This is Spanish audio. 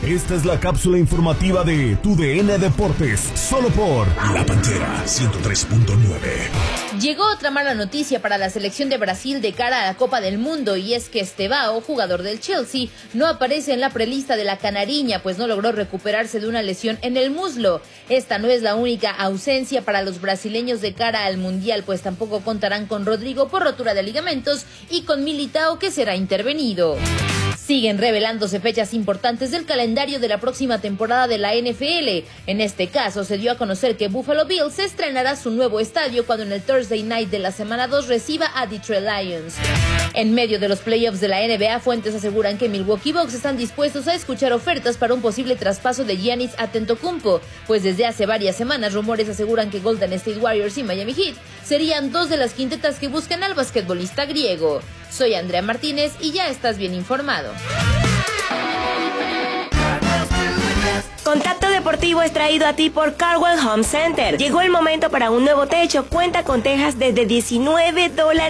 Esta es la cápsula informativa de Tu DN Deportes, solo por La Pantera 103.9. Llegó otra mala noticia para la selección de Brasil de cara a la Copa del Mundo, y es que Estevao, jugador del Chelsea, no aparece en la prelista de la Canariña, pues no logró recuperarse de una lesión en el muslo. Esta no es la única ausencia para los brasileños de cara al Mundial, pues tampoco contarán con Rodrigo por rotura de ligamentos y con Militao, que será intervenido. Siguen revelándose fechas importantes del calendario de la próxima temporada de la NFL. En este caso, se dio a conocer que Buffalo Bills estrenará su nuevo estadio cuando en el Thursday Night de la semana 2 reciba a Detroit Lions. En medio de los playoffs de la NBA, fuentes aseguran que Milwaukee Bucks están dispuestos a escuchar ofertas para un posible traspaso de Giannis Antetokounmpo, pues desde hace varias semanas rumores aseguran que Golden State Warriors y Miami Heat serían dos de las quintetas que buscan al basquetbolista griego. Soy Andrea Martínez y ya estás bien informado. Contacto Deportivo es traído a ti por Carwell Home Center. Llegó el momento para un nuevo techo. Cuenta con tejas desde $19